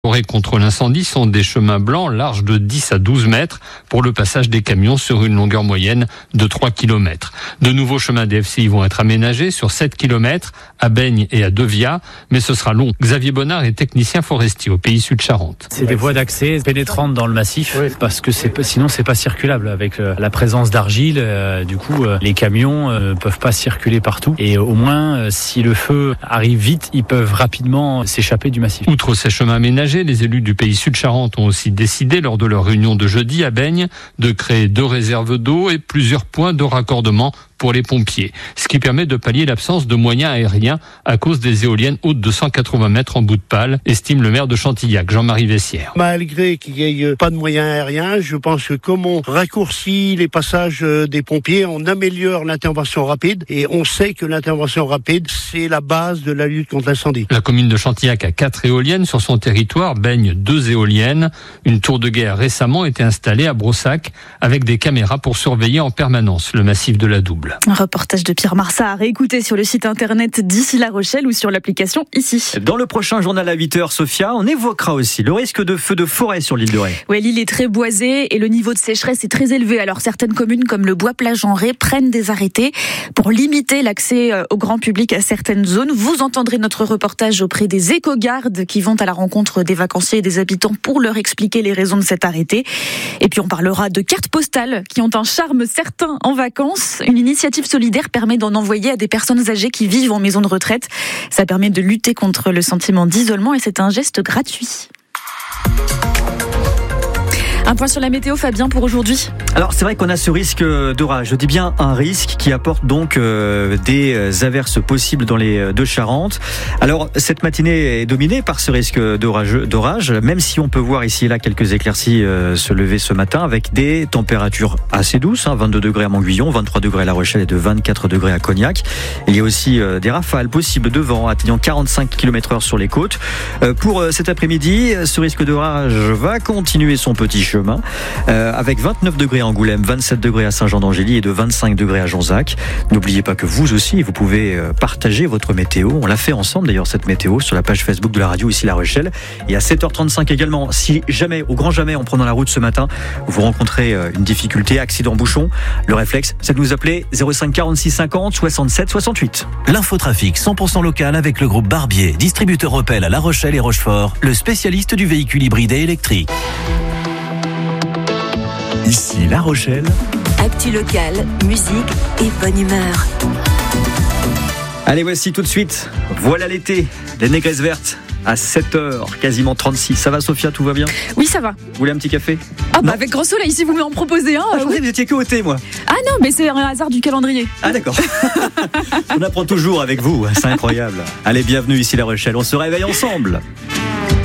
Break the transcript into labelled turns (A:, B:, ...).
A: Contre l'incendie sont des chemins blancs larges de 10 à 12 mètres pour le passage des camions sur une longueur moyenne de 3 km. De nouveaux chemins DFCI vont être aménagés sur 7 km à Baignes et à Devia, mais ce sera long. Xavier Bonnard est technicien forestier au Pays Sud Charente.
B: C'est des voies d'accès pénétrantes dans le massif parce que sinon c'est pas circulable avec la présence d'argile. Les camions peuvent pas circuler partout et au moins si le feu arrive vite, ils peuvent rapidement s'échapper du massif.
A: Outre ces chemins aménagés, les élus du Pays Sud Charente ont aussi décidé lors de leur réunion de jeudi à Baignes de créer 2 réserves d'eau et plusieurs points de raccordement pour les pompiers, ce qui permet de pallier l'absence de moyens aériens à cause des éoliennes hautes de 180 mètres en bout de pale, estime le maire de Chantillac, Jean-Marie Vessière.
C: Malgré qu'il n'y ait pas de moyens aériens, je pense que comme on raccourcit les passages des pompiers, on améliore l'intervention rapide et on sait que l'intervention rapide, c'est la base de la lutte contre l'incendie.
A: La commune de Chantillac a 4 éoliennes sur son territoire, Baignes 2 éoliennes. Une tour de guet a récemment été installée à Brossac avec des caméras pour surveiller en permanence le massif de la Double.
D: Un reportage de Pierre Marsat à réécouter sur le site internet d'Ici La Rochelle ou sur l'application Ici.
E: Dans le prochain journal à 8h, Sophia, on évoquera aussi le risque de feu de forêt sur l'île de Ré.
D: Oui, l'île est très boisée et le niveau de sécheresse est très élevé. Alors certaines communes comme le Bois-Plage-en-Ré prennent des arrêtés pour limiter l'accès au grand public à certaines zones. Vous entendrez notre reportage auprès des éco-gardes qui vont à la rencontre des vacanciers et des habitants pour leur expliquer les raisons de cet arrêté. Et puis on parlera de cartes postales qui ont un charme certain en vacances. Une initiative solidaire permet d'en envoyer à des personnes âgées qui vivent en maison de retraite. Ça permet de lutter contre le sentiment d'isolement et c'est un geste gratuit. Un point sur la météo, Fabien, pour aujourd'hui.
E: Alors c'est vrai qu'on a ce risque d'orage. Je dis bien un risque qui apporte donc des averses possibles dans les Deux-Charentes. Alors cette matinée est dominée par ce risque d'orage, même si on peut voir ici et là quelques éclaircies se lever ce matin avec des températures assez douces, 22 degrés à Montguillon, 23 degrés à La Rochelle et de 24 degrés à Cognac. Il y a aussi des rafales possibles de vent atteignant 45 km/h sur les côtes. Pour cet après-midi, ce risque d'orage va continuer son petit chemin avec 29 degrés à Angoulême, 27 degrés à Saint-Jean-d'Angély et de 25 degrés à Jonzac. N'oubliez pas que vous aussi, vous pouvez partager votre météo. On l'a fait ensemble d'ailleurs cette météo sur la page Facebook de la radio Ici La Rochelle. Et à 7h35 également, si jamais, au grand jamais, en prenant la route ce matin, vous rencontrez une difficulté, accident, bouchon, le réflexe, c'est de nous appeler 05 46 50 67 68.
F: L'infotrafic 100% local avec le groupe Barbier, distributeur Opel à La Rochelle et Rochefort, le spécialiste du véhicule hybride et électrique. Ici La Rochelle.
G: Actu local, musique et bonne humeur.
E: Allez, voici tout de suite. Voilà l'été, les négresses vertes. À 7h, quasiment 36. Ça va, Sophia, tout va bien?
D: Oui, ça va.
E: Vous voulez un petit café?
D: Avec grand soleil, si vous m'en proposez un.
E: Je pensais que vous étiez que au thé, moi.
D: Ah non, mais c'est un hasard du calendrier.
E: Ah d'accord. On apprend toujours avec vous, c'est incroyable. Allez, bienvenue ici La Rochelle, on se réveille ensemble.